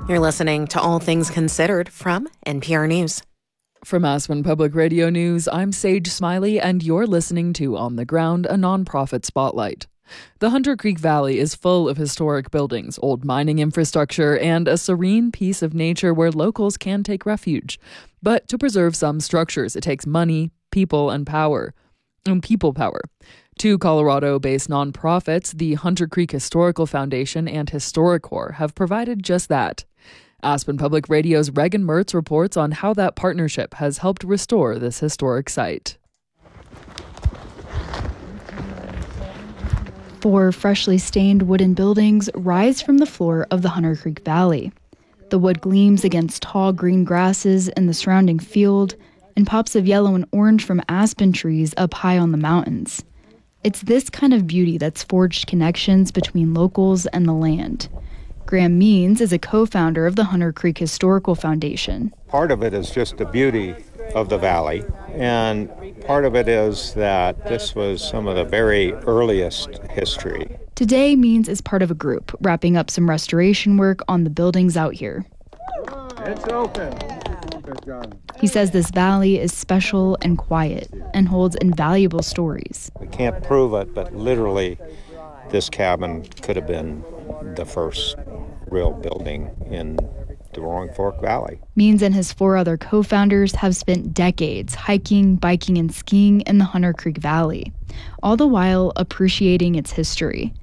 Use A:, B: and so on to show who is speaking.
A: You're listening to All Things Considered from NPR News.
B: From Aspen Public Radio News, I'm Sage Smiley, and you're listening to On the Ground, a nonprofit spotlight. The Hunter Creek Valley is full of historic buildings, old mining infrastructure, and a serene piece of nature where locals can take refuge. But to preserve some structures, it takes money, people power. Two Colorado-based nonprofits, the Hunter Creek Historical Foundation and HistoriCorps, have provided just that. Aspen Public Radio's Regan Mertz reports on how that partnership has helped restore this historic site.
C: 4 freshly stained wooden buildings rise from the floor of the Hunter Creek Valley. The wood gleams against tall green grasses in the surrounding field and pops of yellow and orange from aspen trees up high on the mountains. It's this kind of beauty that's forged connections between locals and the land. Graham Means is a co-founder of the Hunter Creek Historical Foundation.
D: Part of it is just the beauty of the valley, and part of it is that this was some of the very earliest history.
C: Today, Means is part of a group wrapping up some restoration work on the buildings out here.
D: It's open.
C: He says this valley is special and quiet and holds invaluable stories.
D: We can't prove it, but literally this cabin could have been the first real building in the Roaring Fork Valley.
C: Means and his 4 other co-founders have spent decades hiking, biking, and skiing in the Hunter Creek Valley, all the while appreciating its history.